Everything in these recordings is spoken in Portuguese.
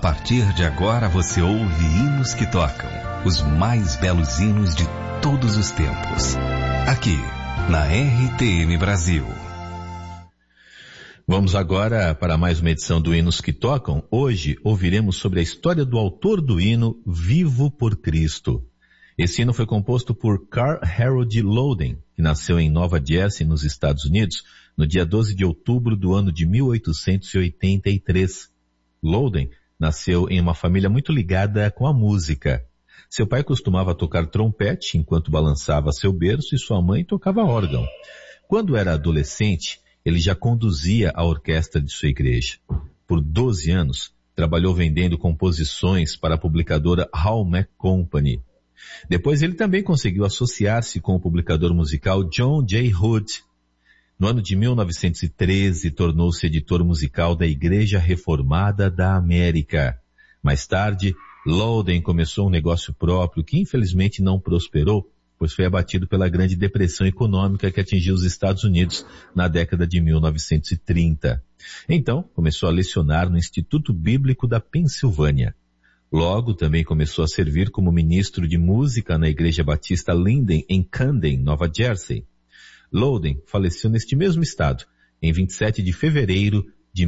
partir de agora você ouve hinos que tocam, os mais belos hinos de todos os tempos. Aqui, na RTM Brasil. Vamos agora para mais uma edição do Hinos que Tocam. Hoje ouviremos sobre a história do autor do hino Vivo por Cristo. Esse hino foi composto por Carl Harold Loden, que nasceu em Nova Jersey, nos Estados Unidos, no dia 12 de outubro do ano de 1883. Loden nasceu em uma família muito ligada com a música. Seu pai costumava tocar trompete enquanto balançava seu berço e sua mãe tocava órgão. Quando era adolescente, ele já conduzia a orquestra de sua igreja. Por 12 anos, trabalhou vendendo composições para a publicadora Hallmark Company. Depois ele também conseguiu associar-se com o publicador musical John J. Hood. No ano de 1913, tornou-se editor musical da Igreja Reformada da América. Mais tarde, Loden começou um negócio próprio que infelizmente não prosperou, pois foi abatido pela Grande Depressão Econômica que atingiu os Estados Unidos na década de 1930. Então, começou a lecionar no Instituto Bíblico da Pensilvânia. Logo, também começou a servir como ministro de música na Igreja Batista Linden, em Camden, Nova Jersey. Loden faleceu neste mesmo estado, em 27 de fevereiro de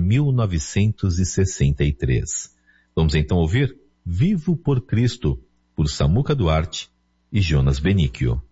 1963. Vamos então ouvir Vivo por Cristo, por Samuca Duarte e Jonas Benício.